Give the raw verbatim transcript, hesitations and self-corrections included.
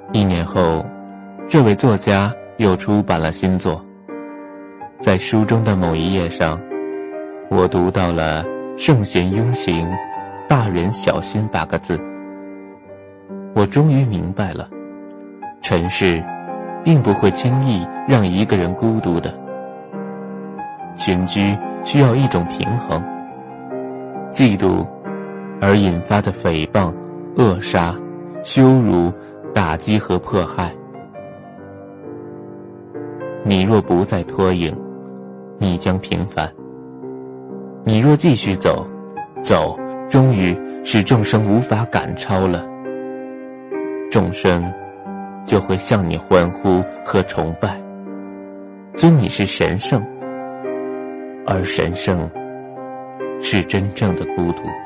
一年后，这位作家又出版了新作。在书中的某一页上，我读到了圣贤庸行，大人小心八个字。我终于明白了，尘世并不会轻易让一个人孤独的。群居需要一种平衡，嫉妒而引发的诽谤、扼杀、羞辱、打击和迫害。你若不再脱颖，你将平凡；你若继续走，走终于使众生无法赶超了，众生就会向你欢呼和崇拜，尊你是神圣，而神圣是真正的孤独。